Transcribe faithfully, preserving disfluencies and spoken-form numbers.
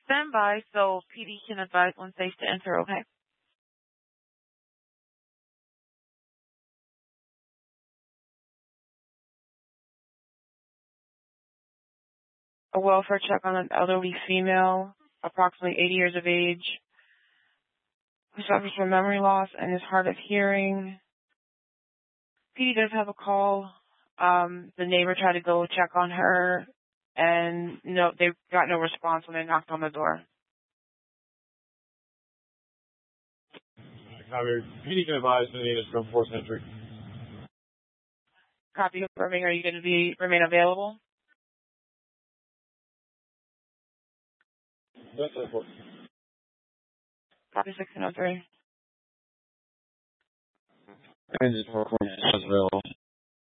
Stand by so P D can advise when safe to enter, okay? A welfare check on an elderly female, approximately eighty years of age, who suffers from memory loss and is hard of hearing. P D does have a call. Um, the neighbor tried to go check on her, and no, they got no response when they knocked on the door. Copy. P D can advise the need is from force entry. Copy confirming. Are you going to be remain available? That's it. Copy sixteen oh three. And it's for available.